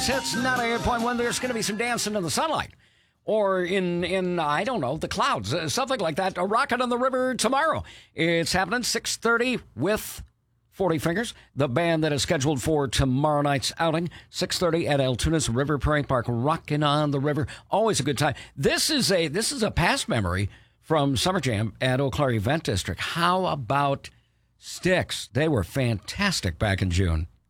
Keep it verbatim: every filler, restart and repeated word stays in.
It's ninety-eight point one. There's going to be some dancing in the sunlight. Or in, in I don't know, the clouds, uh, something like that. A Rocket on the River tomorrow. It's happening six thirty with forty Fingers, the band that is scheduled for tomorrow night's outing. six thirty at Altoonah's River Parade Park, Rockin' on the River. Always a good time. This is a this is a past memory from Summer Jam at Eau Claire Event District. How about Styx? They were fantastic back in June.